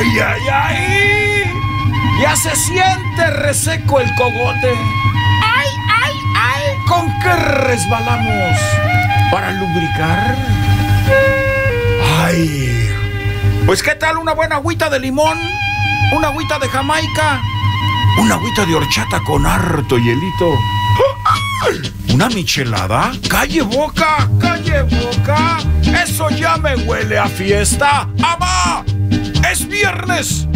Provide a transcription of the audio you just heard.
¡Ay, ay, ay! Ya se siente reseco el cogote. ¡Ay, ay, ay! ¿Con qué resbalamos para lubricar? ¡Ay! Pues ¿qué tal una buena agüita de limón? Una agüita de Jamaica. Una agüita de horchata con harto hielito. ¿Una michelada? ¡Calle boca! ¡Calle boca! ¡Eso ya me huele a fiesta! ¡Amá! ¡Es viernes!